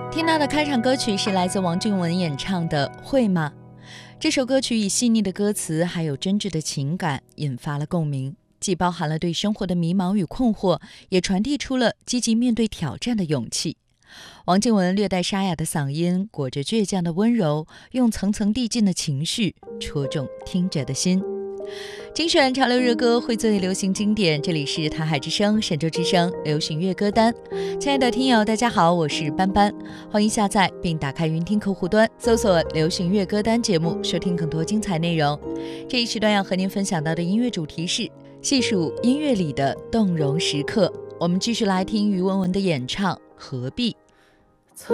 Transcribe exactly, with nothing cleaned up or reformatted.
听到的开场歌曲是来自王靖雯演唱的《会吗》。这首歌曲以细腻的歌词还有真挚的情感引发了共鸣，既包含了对生活的迷茫与困惑，也传递出了积极面对挑战的勇气。王靖雯略带沙哑的嗓音，裹着倔强的温柔，用层层递进的情绪戳中听者的心。精选潮流热歌，汇萃流行经典，这里是台海之声神州之声流行乐歌单。亲爱的听友大家好，我是班班，欢迎下载并打开云听客户端，搜索流行乐歌单节目，收听更多精彩内容。这一时段要和您分享到的音乐主题是细数音乐里的动容时刻，我们继续来听于文文的演唱《何必》。